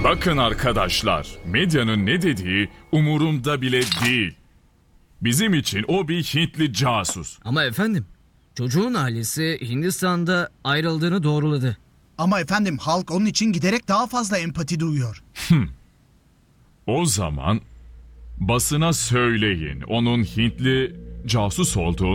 Bakın arkadaşlar, medyanın ne dediği umurumda bile değil. Bizim için o bir Hintli casus. Ama efendim, çocuğun ailesi Hindistan'da ayrıldığını doğruladı. Ama efendim halk onun için giderek daha fazla empati duyuyor. O zaman basına söyleyin onun Hintli casus olduğunu.